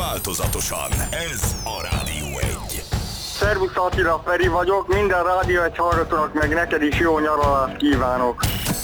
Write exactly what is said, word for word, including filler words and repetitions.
változatosan. Ez a Rádió egy. Szervusz Attila, Feri vagyok, minden Rádió egy hallgatónak meg neked is jó nyaralást kívánok.